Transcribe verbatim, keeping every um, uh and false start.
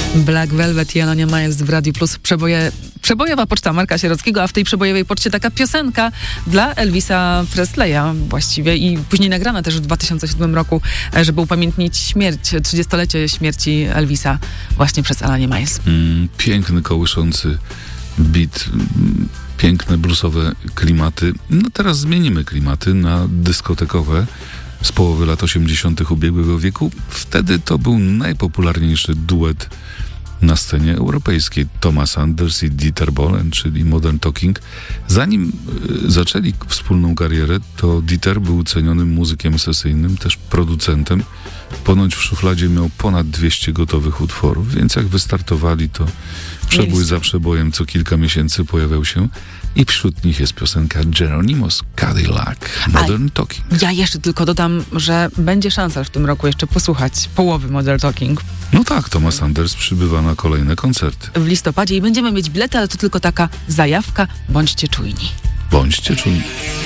Black Velvet i Alania Miles w Radiu Plus. Przeboje, przebojowa poczta Marka Sierockiego, a w tej przebojowej poczcie taka piosenka dla Elvisa Presleya właściwie i później nagrana też w dwa tysiące siódmym roku, żeby upamiętnić śmierć, trzydziestolecie śmierci Elvisa właśnie przez Alanię Miles. Mm, piękny, kołyszący beat, mm, piękne bluesowe klimaty. No teraz zmienimy klimaty na dyskotekowe z połowy lat osiemdziesiątych ubiegłego wieku. Wtedy to był najpopularniejszy duet na scenie europejskiej. Thomas Anders i Dieter Bohlen, czyli Modern Talking. Zanim y, zaczęli wspólną karierę, to Dieter był cenionym muzykiem sesyjnym, też producentem. Ponoć w szufladzie miał ponad dwieście gotowych utworów, więc jak wystartowali, to przebój Mieliście. za przebojem co kilka miesięcy pojawiał się i wśród nich jest piosenka Geronimo's Cadillac, Modern A Talking. ja jeszcze tylko dodam, że będzie szansa w tym roku jeszcze posłuchać połowy Modern Talking No tak, Thomas Anders przybywa na kolejne koncerty. w listopadzie i będziemy mieć bilety, ale to tylko taka zajawka. Bądźcie czujni. Bądźcie czujni.